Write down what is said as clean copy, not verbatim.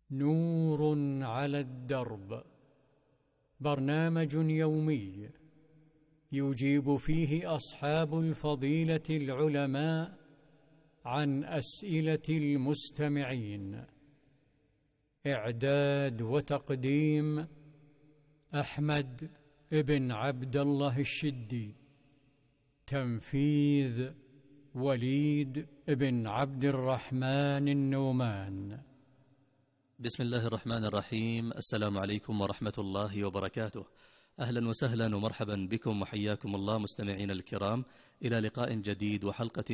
نور على الدرب، برنامج يومي يجيب فيه أصحاب الفضيلة العلماء عن أسئلة المستمعين. إعداد وتقديم أحمد بن عبد الله الشدي. تنفيذ وليد بن عبد الرحمن النومان. بسم الله الرحمن الرحيم. السلام عليكم ورحمة الله وبركاته. أهلا وسهلا ومرحبا بكم وحياكم الله مستمعين الكرام إلى لقاء جديد وحلقة